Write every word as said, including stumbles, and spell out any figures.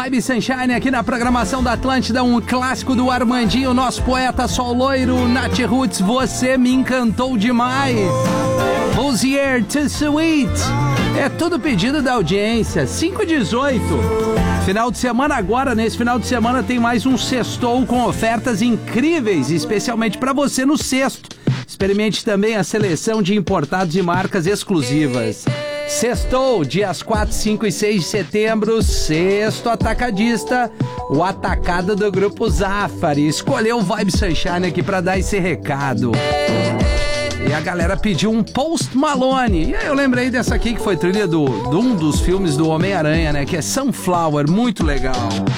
Vibe Sunshine aqui na programação da Atlântida, um clássico do Armandinho, nosso poeta sol loiro, Nath Roots, você me encantou demais. Who's here too sweet? É tudo pedido da audiência, cinco e dezoito. Final de semana agora, nesse final de semana tem mais um sextou com ofertas incríveis, especialmente para você no sexto. Experimente também a seleção de importados e marcas exclusivas. Sextou, dias quatro, cinco e seis de setembro, Sexto Atacadista, o atacado do Grupo Zafari. Escolheu o Vibe Sunshine aqui pra dar esse recado. E a galera pediu um Post Malone. E aí eu lembrei dessa aqui que foi trilha do, de um dos filmes do Homem-Aranha, né? Que é Sunflower, muito legal.